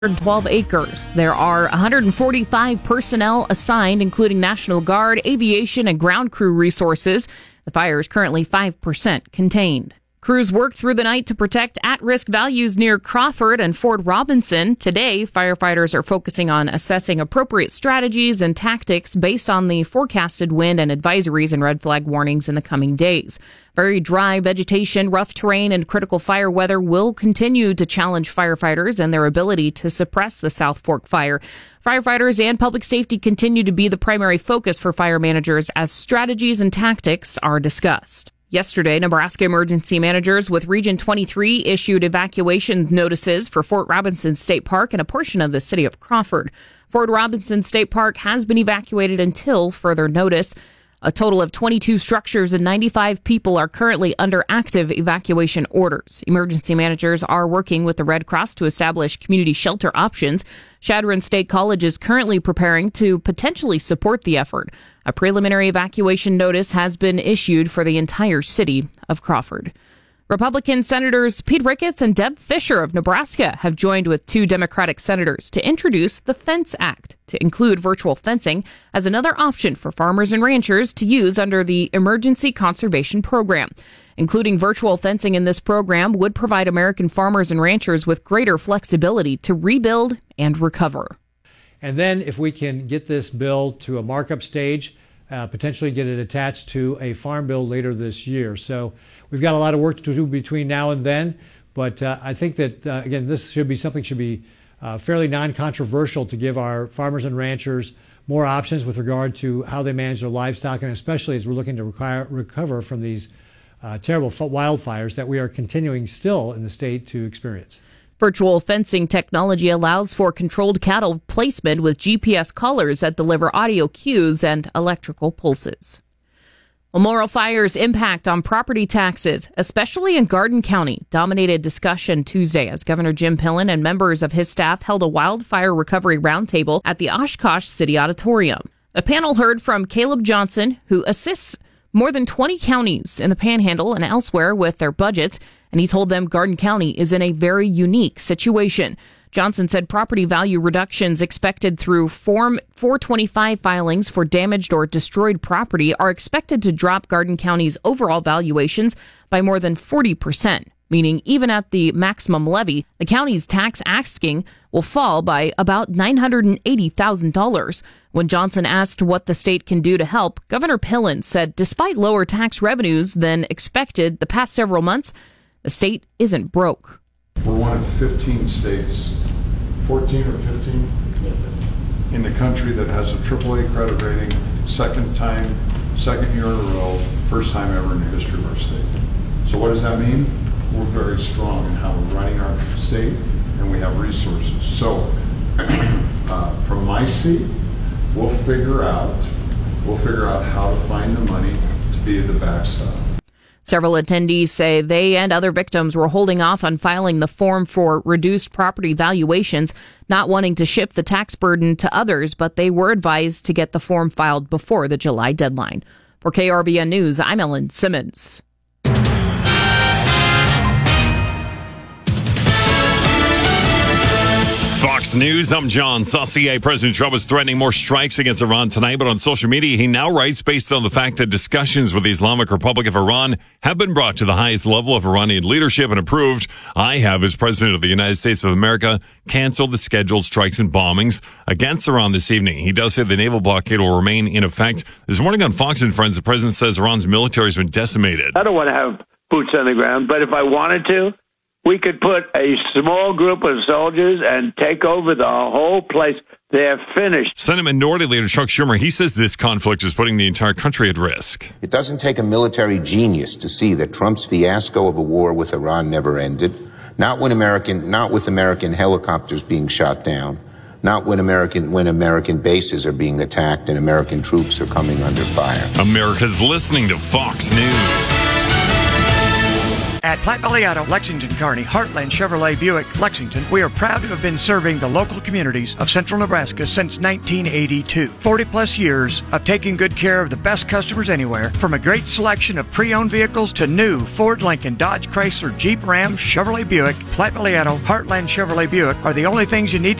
12 acres. There are 145 personnel assigned, including National Guard, aviation, and ground crew resources. The fire is currently 5% contained. Crews worked through the night to protect at-risk values near Crawford and Fort Robinson. Today, firefighters are focusing on assessing appropriate strategies and tactics based on the forecasted wind and advisories and red flag warnings in the coming days. Very dry vegetation, rough terrain, and critical fire weather will continue to challenge firefighters and their ability to suppress the South Fork fire. Firefighters and public safety continue to be the primary focus for fire managers as strategies and tactics are discussed. Yesterday, Nebraska emergency managers with Region 23 issued evacuation notices for Fort Robinson State Park and a portion of the city of Crawford. Fort Robinson State Park has been evacuated until further notice. A total of 22 structures and 95 people are currently under active evacuation orders. Emergency managers are working with the Red Cross to establish community shelter options. Chadron State College is currently preparing to potentially support the effort. A preliminary evacuation notice has been issued for the entire city of Crawford. Republican Senators Pete Ricketts and Deb Fischer of Nebraska have joined with two Democratic senators to introduce the Fence Act to include virtual fencing as another option for farmers and ranchers to use under the Emergency Conservation Program. Including virtual fencing in this program would provide American farmers and ranchers with greater flexibility to rebuild and recover. And then if we can get this bill to a markup stage, potentially get it attached to a farm bill later this year. So we've got a lot of work to do between now and then, but I think that, again, this should be fairly non-controversial to give our farmers and ranchers more options with regard to how they manage their livestock, and especially as we're looking to recover from these terrible wildfires that we are continuing still in the state to experience. Virtual fencing technology allows for controlled cattle placement with GPS collars that deliver audio cues and electrical pulses. Lamoille Fire's impact on property taxes, especially in Garden County, dominated discussion Tuesday as Governor Jim Pillen and members of his staff held a wildfire recovery roundtable at the Oshkosh City Auditorium. The panel heard from Caleb Johnson, who assists more than 20 counties in the Panhandle and elsewhere with their budgets, and he told them Garden County is in a very unique situation. Johnson said property value reductions expected through Form 425 filings for damaged or destroyed property are expected to drop Garden County's overall valuations by more than 40%, meaning even at the maximum levy, the county's tax asking will fall by about $980,000. When Johnson asked what the state can do to help, Governor Pillen said despite lower tax revenues than expected the past several months, the state isn't broke. We're one of 15 states, 14 or 15, in the country that has a AAA credit rating, second year in a row, first time ever in the history of our state. So what does that mean? We're very strong in how we're running our state, and we have resources. So from my seat, we'll figure out how to find the money to be the backstop. Several attendees say they and other victims were holding off on filing the form for reduced property valuations, not wanting to shift the tax burden to others, but they were advised to get the form filed before the July deadline. For KRBN News, I'm Ellen Simmons. Fox News, I'm John Saucier. President Trump is threatening more strikes against Iran tonight, but on social media, he now writes based on the fact that discussions with the Islamic Republic of Iran have been brought to the highest level of Iranian leadership and approved. I have, as President of the United States of America, canceled the scheduled strikes and bombings against Iran this evening. He does say the naval blockade will remain in effect. This morning on Fox and Friends, the president says Iran's military has been decimated. I don't want to have boots on the ground, but if I wanted to, we could put a small group of soldiers and take over the whole place. They're finished. Senate Minority Leader Chuck Schumer, he says this conflict is putting the entire country at risk. It doesn't take a military genius to see that Trump's fiasco of a war with Iran never ended. Not with American helicopters being shot down. Not when American bases are being attacked and American troops are coming under fire. America's listening to Fox News. At Platte Valley Auto, Lexington, Kearney, Heartland Chevrolet Buick, Lexington, we are proud to have been serving the local communities of central Nebraska since 1982. 40 plus years of taking good care of the best customers anywhere, from a great selection of pre-owned vehicles to new Ford, Lincoln, Dodge, Chrysler, Jeep, Ram, Chevrolet Buick. Platte Valley Auto, Heartland Chevrolet Buick are the only things you need